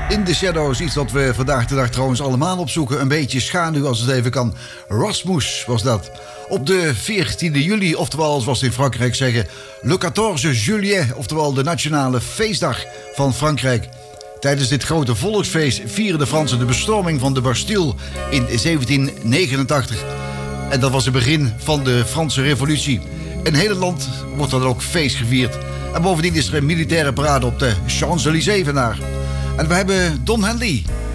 In the Shadows, iets dat we vandaag de dag trouwens allemaal opzoeken. Een beetje schaduw als het even kan. Rasmus was dat. Op de 14e juli, oftewel zoals ze in Frankrijk zeggen... Le 14 juillet, oftewel de nationale feestdag van Frankrijk. Tijdens dit grote volksfeest vieren de Fransen de bestorming van de Bastille in 1789. En dat was het begin van de Franse revolutie. In het hele land wordt dan ook feest gevierd. En bovendien is er een militaire parade op de Champs-Élysées vandaag. En we hebben Don Henley